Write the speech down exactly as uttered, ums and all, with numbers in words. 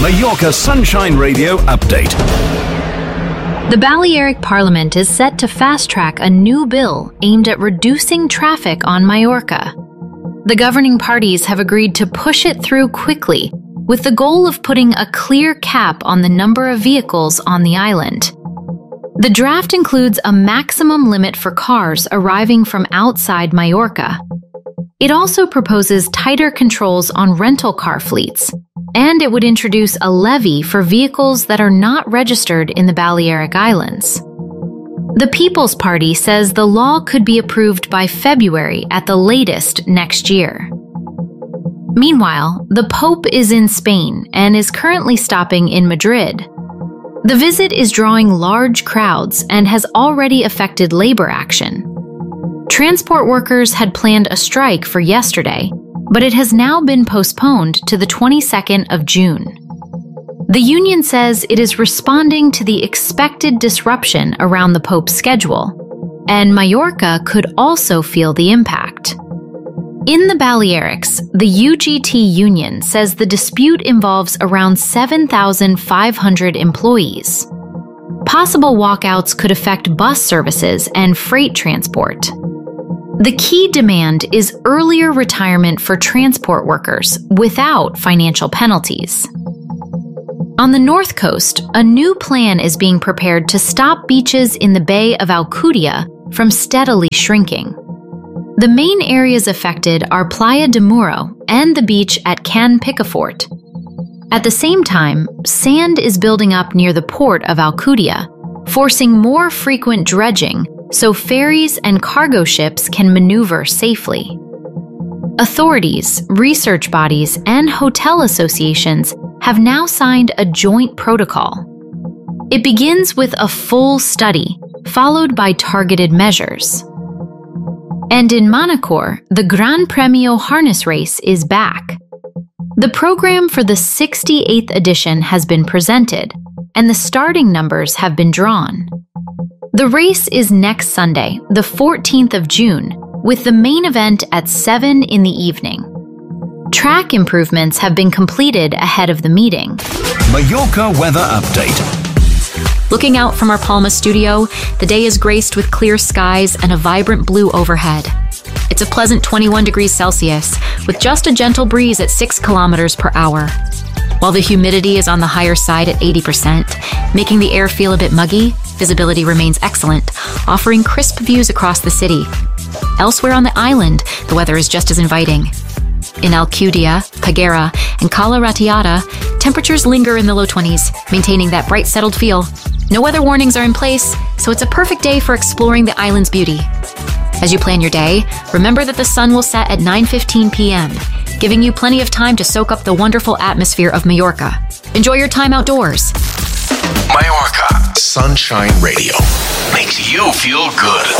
Mallorca Sunshine Radio update. The Balearic Parliament is set to fast-track a new bill aimed at reducing traffic on Mallorca. The governing parties have agreed to push it through quickly, with the goal of putting a clear cap on the number of vehicles on the island. The draft includes a maximum limit for cars arriving from outside Mallorca. It also proposes tighter controls on rental car fleets, and it would introduce a levy for vehicles that are not registered in the Balearic Islands. The People's Party says the law could be approved by February at the latest next year. Meanwhile, the Pope is in Spain and is currently stopping in Madrid. The visit is drawing large crowds and has already affected labor action. Transport workers had planned a strike for yesterday, but it has now been postponed to the twenty-second of June. The union says it is responding to the expected disruption around the Pope's schedule, and Mallorca could also feel the impact. In the Balearics, the U G T union says the dispute involves around seven thousand five hundred employees. Possible walkouts could affect bus services and freight transport. The key demand is earlier retirement for transport workers without financial penalties. On the north coast, a new plan is being prepared to stop beaches in the Bay of Alcudia from steadily shrinking. The main areas affected are Playa de Muro and the beach at Can Picafort. At the same time, sand is building up near the port of Alcudia, forcing more frequent dredging so ferries and cargo ships can maneuver safely. Authorities, research bodies, and hotel associations have now signed a joint protocol. It begins with a full study, followed by targeted measures. And in Manacor, the Gran Premio Harness Race is back. The program for the sixty-eighth edition has been presented, and the starting numbers have been drawn. The race is next Sunday, the fourteenth of June, with the main event at seven in the evening. Track improvements have been completed ahead of the meeting. Mallorca weather update. Looking out from our Palma studio, the day is graced with clear skies and a vibrant blue overhead. It's a pleasant twenty-one degrees Celsius, with just a gentle breeze at six kilometers per hour. While the humidity is on the higher side at eighty percent, making the air feel a bit muggy, visibility remains excellent, offering crisp views across the city. Elsewhere on the island, the weather is just as inviting. In Alcudia, Peguera, and Cala Ratiada, temperatures linger in the low twenties, maintaining that bright, settled feel. No weather warnings are in place, so it's a perfect day for exploring the island's beauty. As you plan your day, remember that the sun will set at nine fifteen p m, giving you plenty of time to soak up the wonderful atmosphere of Mallorca. Enjoy your time outdoors. Mallorca Sunshine Radio makes you feel good.